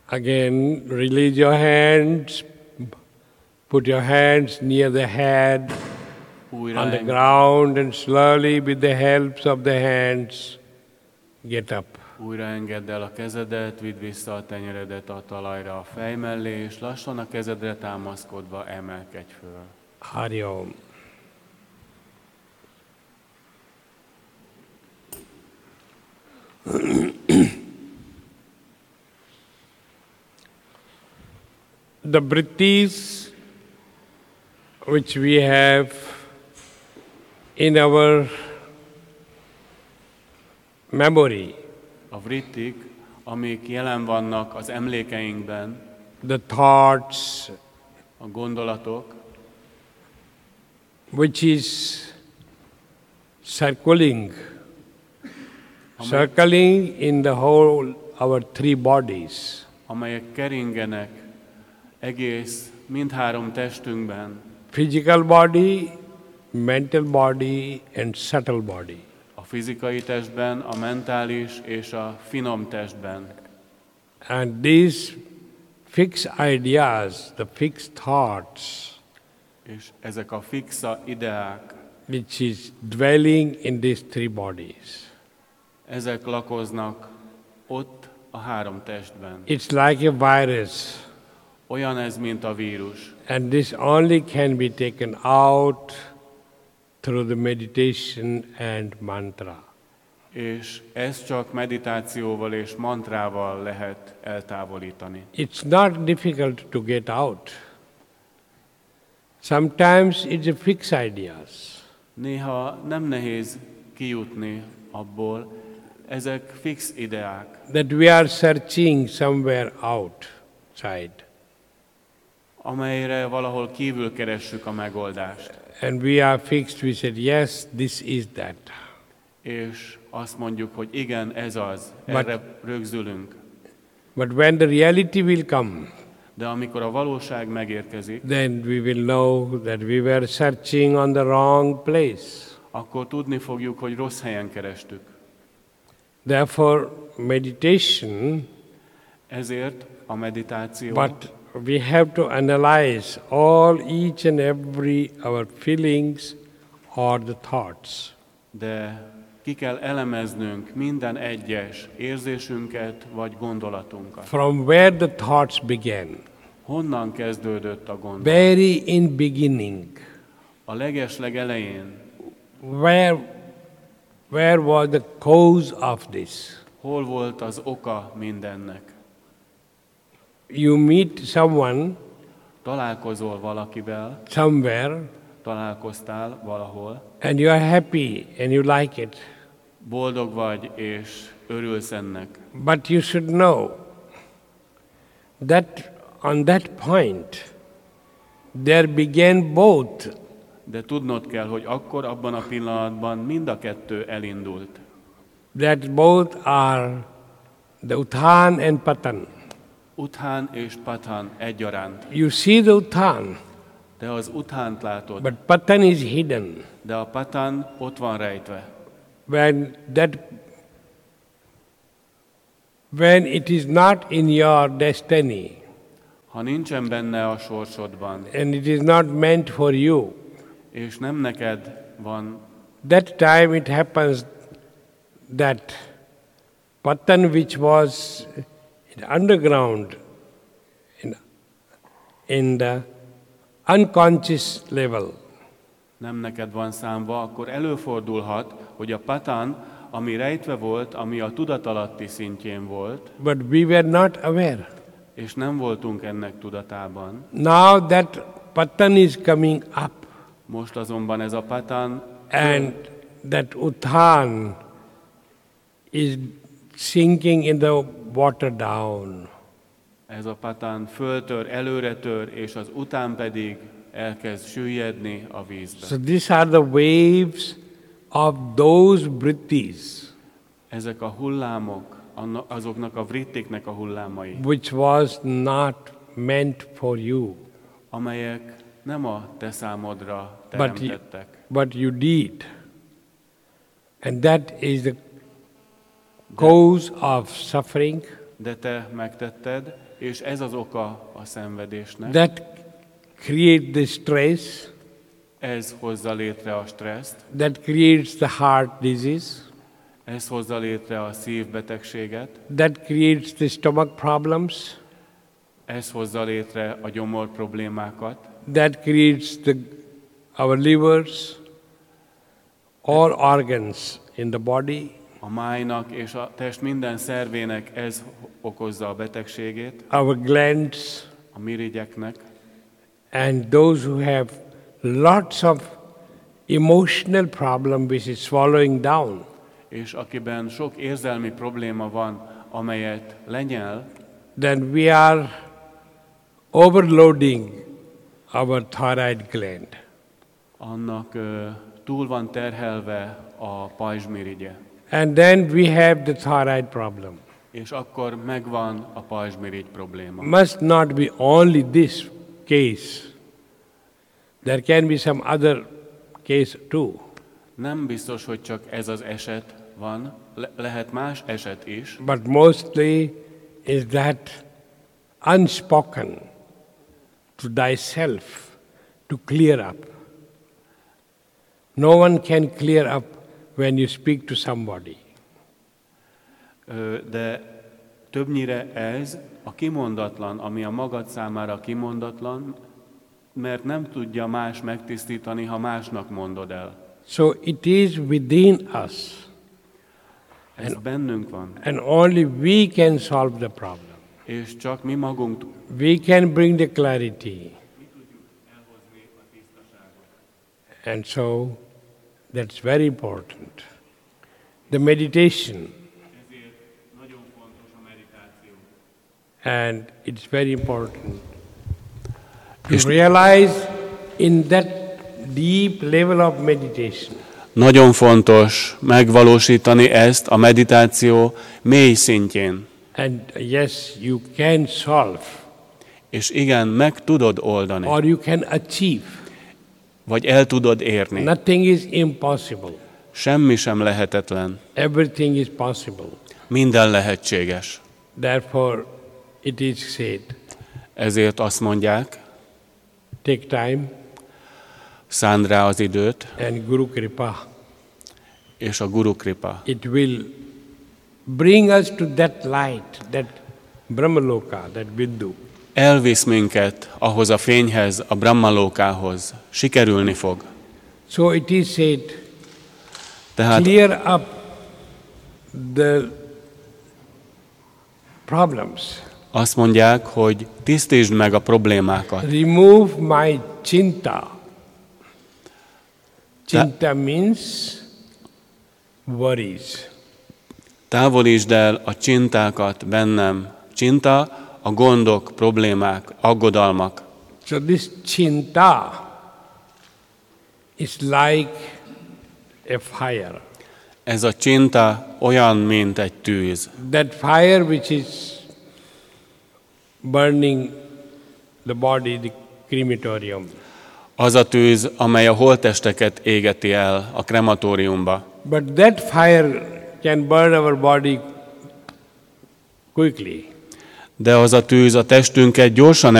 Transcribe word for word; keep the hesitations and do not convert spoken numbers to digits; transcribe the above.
Again, release your hands, put your hands near the head, Újra on the eng- ground, and slowly, with the help of the hands, get up. Újra engedd el a kezedet, vidd vissza a tenyeredet a talajra a fej mellé, és lassan a kezedre támaszkodva emelkedj föl. Hari Om. The vrittis which we have in our memory, A vrittik, amik jelen vannak az emlékeinkben, the thoughts, a gondolatok, which is circling, circling in the whole our three bodies. amelyek keringenek egész mindhárom testünkben, Physical body, mental body, and subtle body. a fizikai testben, a mentális és a finom testben. And these fixed ideas, the fixed thoughts, És ezek a fixa ideák, which is dwelling in these three bodies. ezek lakoznak ott a három testben. It's like a virus, Olyan ez, mint a vírus. and this only can be taken out through the meditation and mantra. És ezt csak meditációval és mantrával lehet eltávolítani. It's not difficult to get out. Sometimes it's a fixed ideas. Néha nem nehéz kijutni abból, ezek fix ideák, That we are searching somewhere outside. amelyre valahol kívül keressük a megoldást. And we are fixed, we said, yes, this is that. És azt mondjuk, hogy igen, ez az, But- erre rögzülünk. But when the reality will come, De amikor a valóság megérkezik, then we will know that we were searching on the wrong place. akkor tudni fogjuk, hogy rossz helyen kerestük. Therefore, meditation, Ezért a meditáció, but we have to analyze all, each and every our feelings or the thoughts. de ki kell elemeznünk minden egyes érzésünket vagy gondolatunkat. From where the thoughts began, Honnan kezdődött a gondolat? very in beginning, A legesleg elején, where, where was the cause of this? hol volt az oka mindennek? You meet someone Találkozol valakivel, somewhere, találkoztál valahol, and you are happy and you like it. boldog vagy és örülsz ennek. But you should know that on that point there began both. De tudnod kell, hogy akkor, abban a pillanatban mind a kettő elindult. That both are the Uthan and Patan. Uthán és Patan egyaránt. You see the Uthan, De az uthánt látod, but Patan is hidden. de a Patan ott van rejtve. When that when it is not in your destiny Ha nincsen benne a sorsodban, and it is not meant for you, és nem neked van, that time it happens that Patan, which was in underground, in, in the unconscious level, nem neked van számva, akkor előfordulhat, hogy a Patan, ami rejtve volt, ami a tudatalatti szintjén volt, but we were not aware. és nem voltunk ennek tudatában. Now that Patan is coming up, Most azonban ez a Patan, and that Uthan is sinking in the water down. ez a Patan föltör, előretör, és az után pedig elkezd süllyedni a vízbe. So these are the waves of those vrittis Ezek a hullámok, anna- azoknak a vrittiknek a hullámai, which was not meant for you, amelyek nem a te számodra but you, teremtettek, but you did. And that is the cause of suffering, de te megtetted, és ez az oka a szenvedésnek. That creates the stress. Ez hozza létre a stresszt, That creates the heart disease. ez hozza létre a szívbetegséget, That creates the stomach problems. ez hozza létre a gyomor problémákat, That creates the, our livers, all organs in the body. a májnak és a test minden szervének ez okozza a betegségét, Our glands, a mirigyeknek, and those who have lots of emotional problem which is swallowing down. és akiben sok érzelmi probléma van, amelyet lenyel, Then we are overloading our thyroid gland. annak ö, túl van terhelve a pajzsmirigye. And then we have the thyroid problem. És akkor megvan a pajzsmirigy probléma. Must not be only this case. There can be some other case too. Nem biztos, hogy csak ez az eset van, Le- lehet más eset is, But mostly is that unspoken to thyself to clear up. No one can clear up when you speak to somebody. Ö, de többnyire ez a kimondatlan, ami a magad számára kimondatlan, mert nem tudja más megtisztítani, ha másnak mondod el. So it is within us, Ez bennünk van, and only we can solve the problem. és csak mi magunk We can bring the clarity. And so that's very important. The meditation, and it's very important to realize in that deep level of meditation Nagyon fontos megvalósítani ezt a meditáció mély szintjén. and yes, you can solve És igen, meg tudod oldani, or you can achieve. vagy el tudod érni. Nothing is impossible. Semmi sem lehetetlen. Everything is possible. Minden lehetséges. Therefore, it is said, Ezért azt mondják, take time szánd rá az időt, and Guru Kripa. és a Guru Kripa. It will bring us to that light, that Brahmaloka, that Viddu. Elvisz minket ahhoz a fényhez, a Brahmalókához. Sikerülni fog. So it is said, Tehát clear up the problems. azt mondják, hogy tisztítsd meg a problémákat. Remove my chinta. Chinta means worries. Távolítsd el a csintákat bennem. Csinta a gondok, problémák, aggodalmak. So this chinta is like a fire. Ez a csinta olyan, mint egy tűz. That fire which is burning the body, the crematorium. Az a tűz, amely a holttesteket égeti el a krematóriumba. But that fire can burn our body quickly. De az a tűz a testünket gyorsan